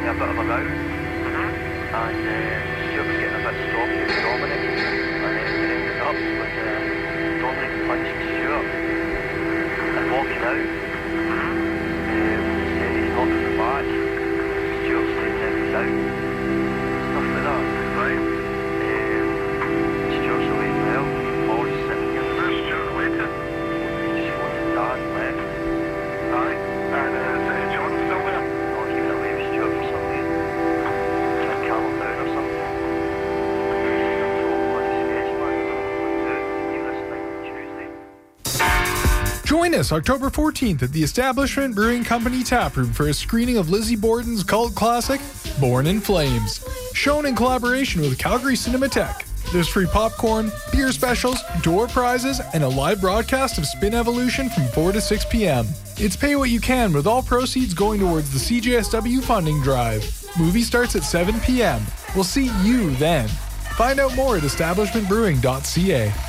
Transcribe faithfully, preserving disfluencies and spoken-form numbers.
a bit of a row, and uh, Stuart was getting a bit stroppy with Dominic, and then it ended up with uh, Dominic punching Stuart and walking out. Um, said he's not in the match. Stuart said that he's out. Stuff like that. Right. Um, Stuart's away as well. Paul's sitting here. Where's Stuart away to? He just wanted Dan left. Aye. And uh, is John still there? No, he went away with Stuart for some reason. Trying to calm him down or something. Still so bloody sketch, man. Leave this night on Tuesday. Join us October fourteenth at the Establishment Brewing Company Taproom for a screening of Lizzie Borden's cult classic, Born in Flames. Shown in collaboration with Calgary Cinematheque. There's free popcorn, beer specials, door prizes, and a live broadcast of Spin Evolution from four to six p.m. It's pay what you can, with all proceeds going towards the C J S W funding drive. Movie starts at seven p.m. We'll see you then. Find out more at establishment brewing dot c a.